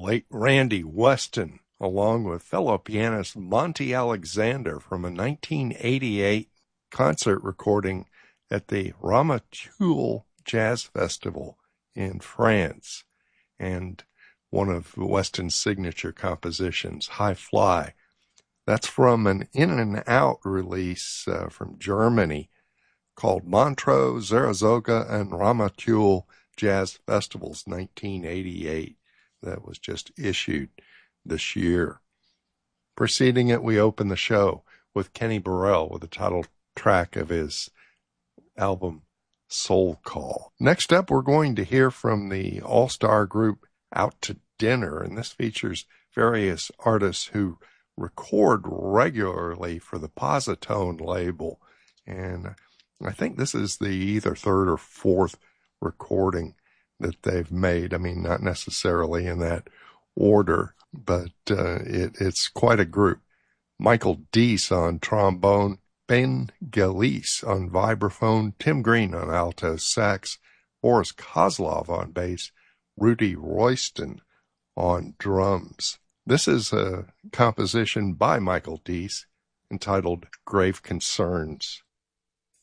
late Randy Weston, along with fellow pianist Monty Alexander from a 1988 concert recording at the Ramatuelle Jazz Festival in France, and one of Weston's signature compositions, High Fly. That's from an In and Out release from Germany called Montreux, Zaragoza, and Ramatuelle Jazz Festivals 1988. That was just issued this year. Preceding it, we open the show with Kenny Burrell with the title track of his album Soul Call. Next up, we're going to hear from the all-star group Out to Dinner, and this features various artists who record regularly for the Positone label, and I think this is the either third or fourth recording that they've made. I mean, not necessarily in that order, but it's quite a group. Michael Deese on trombone, Ben Galice on vibraphone, Tim Green on alto sax, Boris Kozlov on bass, Rudy Royston on drums. This is a composition by Michael Deese entitled Grave Concerns.